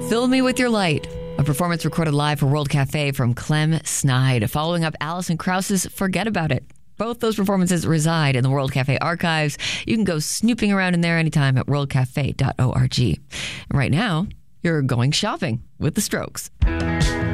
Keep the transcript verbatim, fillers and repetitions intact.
Fill Me With Your Light, a performance recorded live for World Cafe from Clem Snide, following up Alison Krauss's Forget About It. Both those performances reside in the World Cafe archives. You can go snooping around in there anytime at world cafe dot org. And right now, you're going shopping with The Strokes.